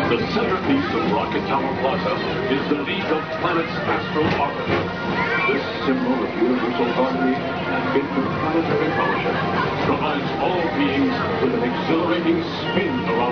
The centerpiece of Rocket Tower Plaza is the League of Planets Astral Orbiter. This symbol of universal harmony and interplanetary fellowship provides all beings with an exhilarating spin around